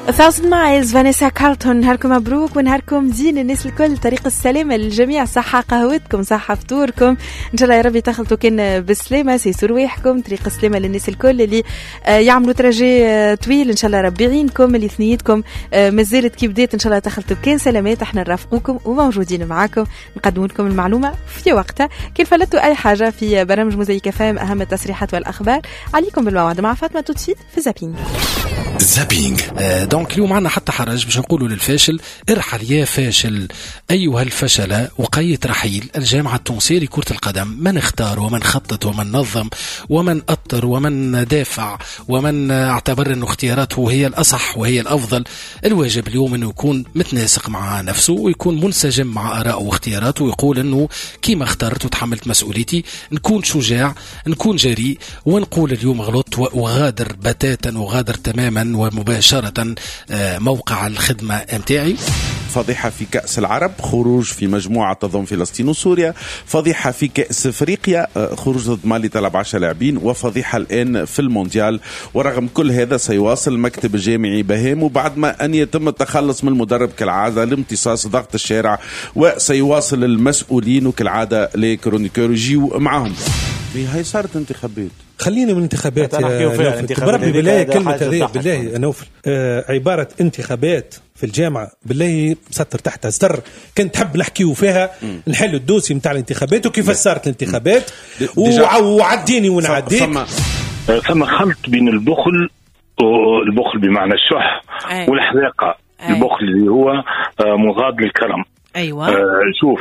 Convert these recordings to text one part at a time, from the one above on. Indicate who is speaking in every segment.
Speaker 1: 1000 miles فانيسا كارلتون. نهاركم مبروك ونهاركم دين الناس الكل. طريق السلامة للجميع. صحة قهوتكم، صحة فطوركم، إن شاء الله يا ربي تخلطوا كان بالسلامة. سيسوا رواحكم. طريق السلامة للناس الكل اللي يعملوا تراجي طويل، إن شاء الله ربي يعينكم. اللي ثنيتكم مازالت كي بديت، إن شاء الله تخلطوا كان سلامات. احنا نرافقوكم وموجودين معاكم، نقدموا لكم المعلومة في وقتها. كي فلتوا أي حاجة في برامج موزايك فام، أهم التصريحات والأخبار عليكم بالموعد مع فاطمة توتسيد في زابينج.
Speaker 2: زابينج. دونك اليوم عنا حتى حرج باش نقولوا للفاشل ارحل يا فاشل أيها الفشل وقيت رحيل الجامعة التونسية لكرة القدم. من اختار ومن خطط ومن نظم ومن أطر ومن دافع ومن اعتبر أنه اختياراته هي الأصح وهي الأفضل. الواجب اليوم أنه يكون متناسق مع نفسه ويكون منسجم مع آراءه واختياراته، ويقول أنه كيما اخترت وتحملت مسؤوليتي، نكون شجاع، نكون جريء، ونقول اليوم غلط وغادر بتاتا وغادر تماما ومباشرة موقع الخدمة متاعي.
Speaker 3: فضيحة في كأس العرب، خروج في مجموعة تضم فلسطين وسوريا، فضيحة في كأس افريقيا، خروج ضد مالي تلعب 10 لاعبين، وفضيحة الآن في المونديال. ورغم كل هذا سيواصل المكتب الجامعي بهام وبعد ما أن يتم التخلص من المدرب كالعادة لامتصاص ضغط الشارع، وسيواصل المسؤولين وكالعادة لكرونيكور يجيو معهم. هاي صارت انتخابات،
Speaker 4: خلينا من الانتخابات بربي بالله كلمة هذه بالله نوفل. عبارة انتخابات في الجامعة بالله مسطر تحتها ستر. كنت تحب نحكيو فيها نحلوا الدوسي متاع الانتخابات وكيف صارت الانتخابات وعديني ونعديك.
Speaker 5: ثم خلط بين البخل بمعنى الشح والحذاقة. البخل اللي هو مضاد للكرم.
Speaker 1: أيوة.
Speaker 5: شوف،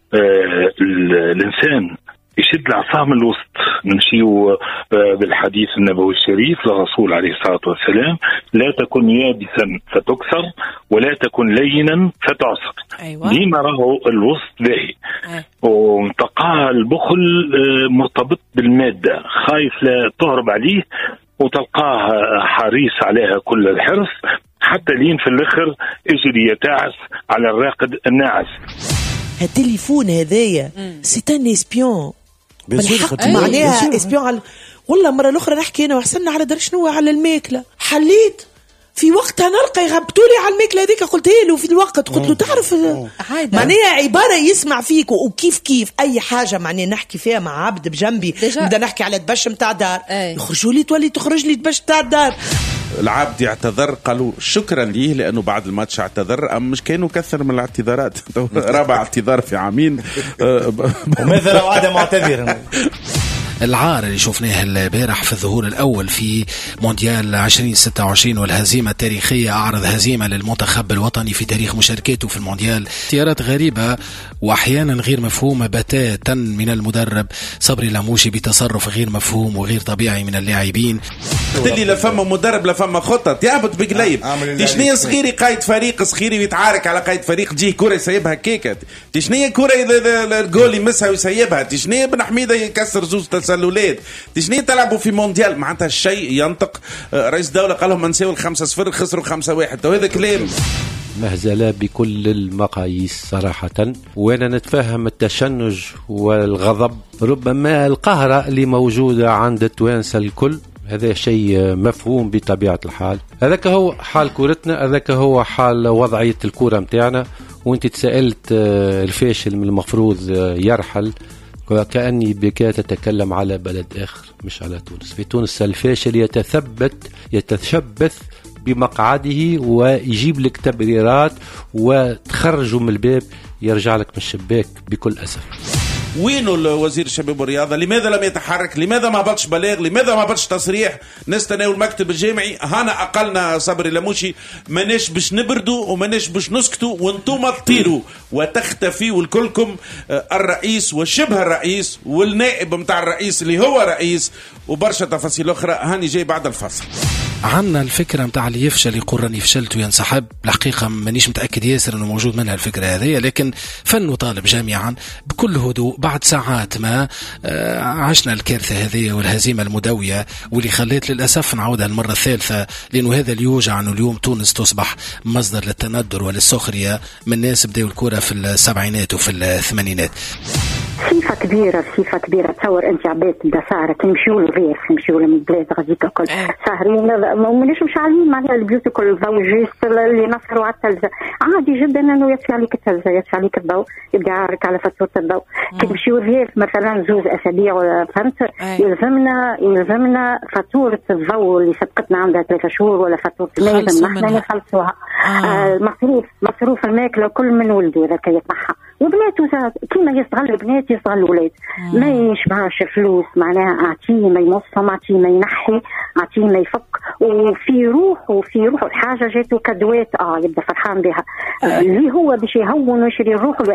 Speaker 5: الإنسان يشد العصا من الوسط. نمشيو بالحديث النبوي الشريف للرسول عليه الصلاة والسلام: لا تكن يابسا فتكسر ولا تكن لينا فتعصر.
Speaker 1: أيوة.
Speaker 5: ديما راهو الوسط باهي. وتلقاه البخل مرتبط بالمادة، خايف لا تهرب عليه، وتلقاه حريص عليها كل الحرص، حتى لين في الآخر اجري يتعس على الراقد الناعس.
Speaker 6: التليفون هذايا سيتان اسبيون بالحق، معناها اسبيون. والله مرة الأخرى نحكي أنا وحسنا على درشنو على الماكلة، حليت في وقتها نلقى يغبطولي على الماكلة هذيك، قلت له في الوقت، قلت له تعرف معناها عبارة يسمع فيك وكيف أي حاجة معناها نحكي فيها مع عبد بجنبي، نبدأ نحكي على تبش متاع دار، يخرجوا لي تولي تخرج لي تبش متاع دار.
Speaker 3: العبد يعتذر، قالوا شكرا ليه لأنه بعد الماتش اعتذر، أم مش كانوا كثر من الاعتذارات. رابع اعتذار في عامين.
Speaker 7: وماذا لو عاد معتذرا؟
Speaker 2: العار اللي شفناه البارح في الظهور الأول في مونديال 2026 والهزيمة التاريخية، أعرض هزيمة للمنتخب الوطني في تاريخ مشاركته في المونديال. اختيارات غريبة وأحيانا غير مفهومة بتاتا من المدرب صبري لاموشي، بتصرف غير مفهوم وغير طبيعي من اللاعبين.
Speaker 3: اللي لا فما مدرب لا فما خطط، يهبط بقليب. تشنية صغيري قايد فريق صغيري ويتعارك على قايد فريق، تجيه كرة يسيبها كيكت، تشنية كرة الجول يمسها ويسيبها، تشنية بن حميدة يكسر زوز تسللات، تشنية تلعبوا في مونديال. معناتها الشيء ينطق. رئيس الدولة قال لهم نساوي 5-0 خسروا 5-1، وهذا كلام
Speaker 8: مهزلة بكل المقاييس صراحة. وأنا نتفهم التشنج والغضب، ربما القهرة اللي موجودة عند التوانسة الكل، هذا شيء مفهوم بطبيعة الحال. هذاك هو حال كورتنا، هذاك هو حال وضعية الكورة متاعنا. وانت تسألت الفاشل من المفروض يرحل، وكأني بك تتكلم على بلد آخر مش على تونس. في تونس الفاشل يتشبث بمقعده ويجيب لك تبريرات وتخرجه من الباب يرجع لك من الشباك بكل أسف.
Speaker 3: وينه الوزير الشباب والرياضة؟ لماذا لم يتحرك؟ لماذا ما بطش بلاغ؟ لماذا ما بطش تصريح؟ نستناو المكتب الجامعي. هانا أقلنا صبري لاموشي، ماناش باش نبردوا وماناش باش نسكتوا وانتم تطيروا وتختفي والكلكم. الرئيس وشبه الرئيس والنائب متاع الرئيس اللي هو رئيس وبرشا تفاصيل أخرى. هاني جاي بعد الفصل.
Speaker 2: عنا الفكرة متاع اللي يفشل يقول راني فشلت وينسحب. الحقيقة مانيش متأكد ياسر أنه موجود منها الفكرة هذه، لكن فن طالب جميعا بكل هدوء بعد ساعات ما عشنا الكارثة هذه والهزيمة المدوية، واللي خليت للأسف نعودها المرة الثالثة، لأنه هذا اللي يوجع أنه اليوم تونس تصبح مصدر للتندر وللسخرية من ناس بدأوا الكرة في السبعينات وفي الثمانينات.
Speaker 9: صفة كبيرة. تصور أنت عباد الدسارة يمشيوا للريف يمشيوا من البلاد غاديك الكل ساهرين مانيش مشعلين معناها البيوت الكل الضوء جيست اللي نصروا على التلفزة عادي جدا أنه يطفي عليك التلفزة يطفي عليك الضوء يبدا يعرك على فاتورة الضوء. كي نمشيوا للريف مثلا 2 أسابيع ولا فهمت يلزمنا فاتورة الضوء اللي سبقتنا عندها 3 شهور ولا فاتورة لازم نحن نخلصوها. مصروف الماكلة كل من ولدي ذاك يطمحها وبناته كيما يستغل البنات يستغل الولاد ما يشبعش فلوس معناها أعطيه ما يمصهم أعطيه ما ينحي أعطيه ما يفك وفي روحه الحاجة جاته كدوات يبدأ فرحان بها اللي هو باش يهون ويشري روحه.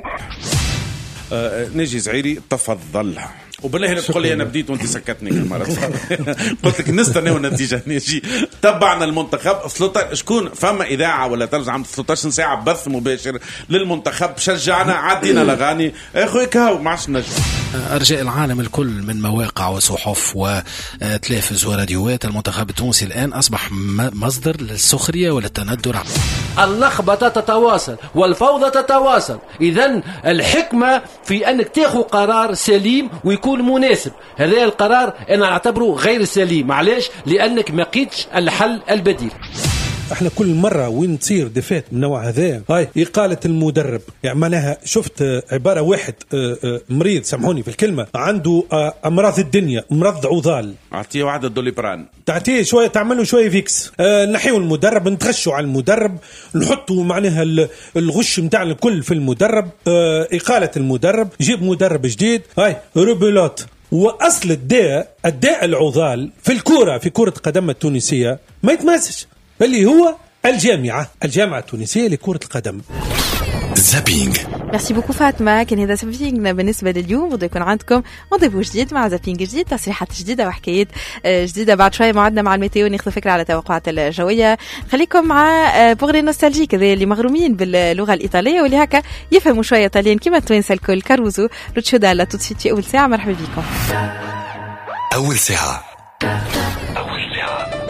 Speaker 3: نجي زعيري تفضل. وبالله لا تقول لي انا بديت وانت سكتني المره قلت لك نستناو النتيجه. نجي تبعنا المنتخب شكون فما اذاعه ولا ترجع عند 13 ساعه بث مباشر للمنتخب شجعنا عدينا الاغاني اخوي كاو ما عادش نجم.
Speaker 2: ارجاء العالم الكل من مواقع وصحف وتلفز وراديوات المنتخب التونسي الان اصبح مصدر للسخريه وللتندر.
Speaker 8: اللخبطه تتواصل والفوضى تتواصل. اذا الحكمه في انك تاخذ قرار سليم ويكون مناسب. هذا القرار انا اعتبره غير سليم. علاش؟ لانك ما لقيتش الحل البديل.
Speaker 4: احنا كل مره وين تصير دفات من نوع هذا هاي إقالة المدرب. يعني معناها شفت عباره واحد مريض سامحوني في الكلمه عنده امراض الدنيا مرض عضال
Speaker 3: اعطيه واحده دوليبران
Speaker 4: تعطيه شويه تعملوا شويه فيكس نحيوا المدرب نتغشوا على المدرب نحطوا معناها الغش نتاعنا الكل في المدرب. إقالة المدرب جيب مدرب جديد هاي روبولوت. واصل الداء العضال في الكوره في كره القدم التونسيه ما يتماسش اللي هو الجامعة التونسية لكرة القدم.
Speaker 2: زابينغ.
Speaker 1: ميرسي بوكو فاطمة. كان هذا زابينغ بالنسبة لليوم. بده يكون عندكم موضوع جديد مع زابينغ جديد تصريحات جديدة وحكايات جديدة. بعد شوية موعدنا مع الميتيو ناخذ فكرة على توقعات الجوية. خليكم مع بوغري نوستالجيك هذا اللي مغرومين باللغة الإيطالية واللي هكا يفهموا شوية طاليين كما التوانسة الكل. كاروزو لوتشو دالا توتسيت في أول ساعة. مرحبا بكم.
Speaker 2: أول ساعة